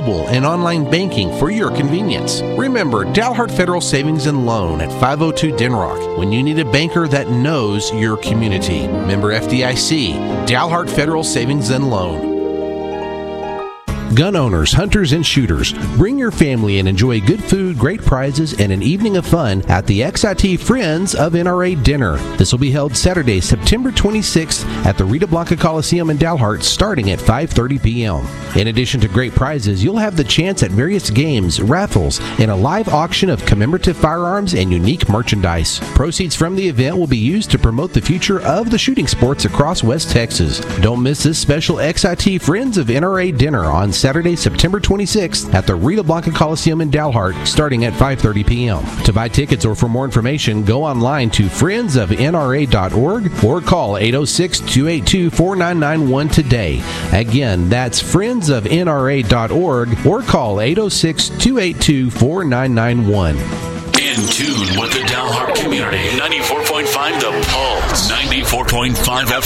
mobile and online banking for your convenience. Remember Dalhart Federal Savings and Loan at 502 Denrock when you need a banker that knows your community. Member FDIC, Dalhart Federal Savings and Loan. Gun owners, hunters, and shooters, bring your family and enjoy good food, great prizes, and an evening of fun at the XIT Friends of NRA Dinner. This will be held Saturday, September 26th at the Rita Blanca Coliseum in Dalhart starting at 5:30 p.m. In addition to great prizes, you'll have the chance at various games, raffles, and a live auction of commemorative firearms and unique merchandise. Proceeds from the event will be used to promote the future of the shooting sports across West Texas. Don't miss this special XIT Friends of NRA Dinner on Saturday, September 26th at the Rita Blanca Coliseum in Dalhart starting at 5:30 p.m. To buy tickets or for more information, go online to friendsofnra.org or call 806-282-4991 today. Again, that's friendsofnra.org or call 806-282-4991. In tune with the Dalhart community. 94.5 The Pulse. 94.5 FM.